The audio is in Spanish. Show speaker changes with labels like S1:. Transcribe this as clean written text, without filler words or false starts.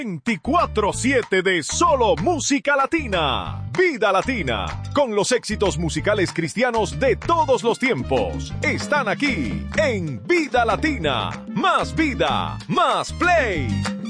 S1: 24/7 de solo música latina. Vida Latina, con los éxitos musicales cristianos de todos los tiempos. Están aquí en Vida Latina. Más vida, más play.